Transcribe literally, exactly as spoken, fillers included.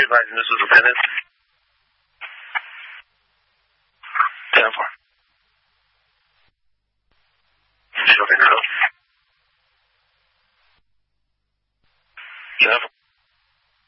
Be advised, missiles lieutenant. ten four. Zero finger up. ten four.